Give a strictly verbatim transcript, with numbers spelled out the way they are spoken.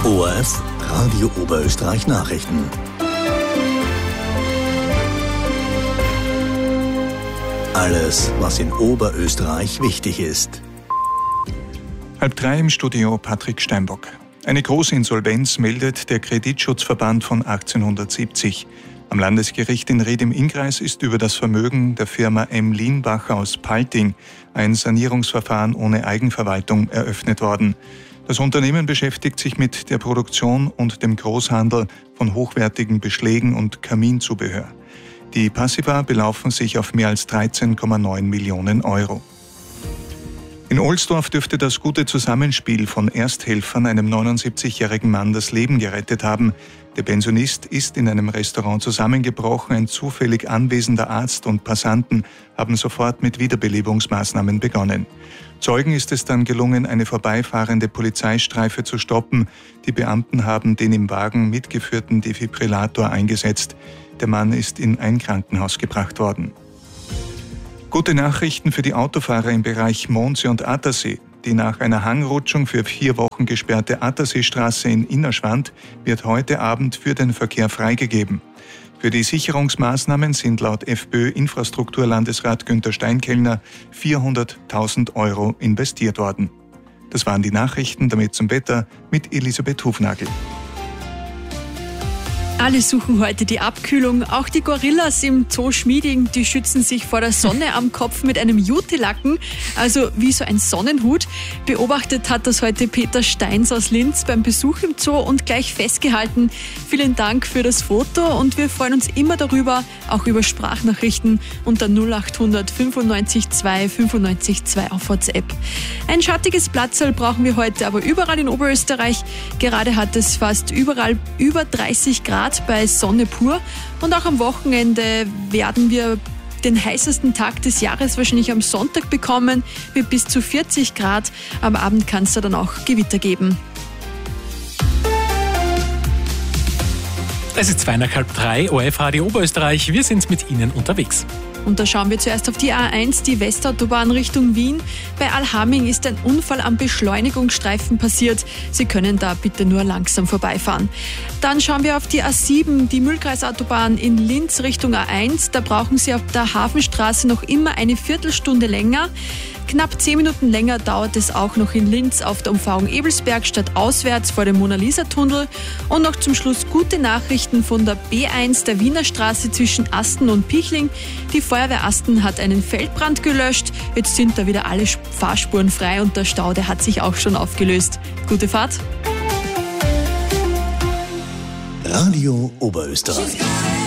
O R F Radio Oberösterreich Nachrichten. Alles, was in Oberösterreich wichtig ist. Halb drei im Studio Patrick Steinbock. Eine große Insolvenz meldet der Kreditschutzverband von achtzehnhundertsiebzig. Am Landesgericht in Ried im Innkreis ist über das Vermögen der Firma M. Lienbacher aus Palting ein Sanierungsverfahren ohne Eigenverwaltung eröffnet worden. Das Unternehmen beschäftigt sich mit der Produktion und dem Großhandel von hochwertigen Beschlägen und Kaminzubehör. Die Passiva belaufen sich auf mehr als dreizehn Komma neun Millionen Euro. In Ohlsdorf dürfte das gute Zusammenspiel von Ersthelfern einem neunundsiebzigjährigen Mann das Leben gerettet haben. Der Pensionist ist in einem Restaurant zusammengebrochen. Ein zufällig anwesender Arzt und Passanten haben sofort mit Wiederbelebungsmaßnahmen begonnen. Zeugen ist es dann gelungen, eine vorbeifahrende Polizeistreife zu stoppen. Die Beamten haben den im Wagen mitgeführten Defibrillator eingesetzt. Der Mann ist in ein Krankenhaus gebracht worden. Gute Nachrichten für die Autofahrer im Bereich Mondsee und Attersee. Die nach einer Hangrutschung für vier Wochen gesperrte Atterseestraße in Innerschwand wird heute Abend für den Verkehr freigegeben. Für die Sicherungsmaßnahmen sind laut FPÖ-Infrastrukturlandesrat Günther Steinkellner vierhunderttausend Euro investiert worden. Das waren die Nachrichten, damit zum Wetter mit Elisabeth Hufnagel. Alle suchen heute die Abkühlung. Auch die Gorillas im Zoo Schmieding, die schützen sich vor der Sonne am Kopf mit einem Jute-Lacken, also wie so ein Sonnenhut. Beobachtet hat das heute Peter Steins aus Linz beim Besuch im Zoo und gleich festgehalten. Vielen Dank für das Foto und wir freuen uns immer darüber, auch über Sprachnachrichten unter null achthundert fünfundneunzig zwei fünfundneunzig zwei auf WhatsApp. Ein schattiges Platzl brauchen wir heute aber überall in Oberösterreich. Gerade hat es fast überall über dreißig Grad bei Sonne pur und auch am Wochenende werden wir den heißesten Tag des Jahres wahrscheinlich am Sonntag bekommen mit bis zu vierzig Grad. Am Abend kann es da dann auch Gewitter geben. Es ist zwei nach halb drei, O R F Radio Oberösterreich. Wir sind mit Ihnen unterwegs. Und da schauen wir zuerst auf die A eins, die Westautobahn Richtung Wien. Bei Allhaming ist ein Unfall am Beschleunigungsstreifen passiert. Sie können da bitte nur langsam vorbeifahren. Dann schauen wir auf die A sieben, die Mühlkreisautobahn in Linz Richtung A eins. Da brauchen Sie auf der Hafenstraße noch immer eine Viertelstunde länger. Knapp zehn Minuten länger dauert es auch noch in Linz auf der Umfahrung Ebelsberg statt auswärts vor dem Mona-Lisa-Tunnel. Und noch zum Schluss gute Nachrichten von der B eins der Wiener Straße zwischen Asten und Pichling. Die Feuerwehr Asten hat einen Feldbrand gelöscht. Jetzt sind da wieder alle Fahrspuren frei und der Stau, der hat sich auch schon aufgelöst. Gute Fahrt. Radio Oberösterreich.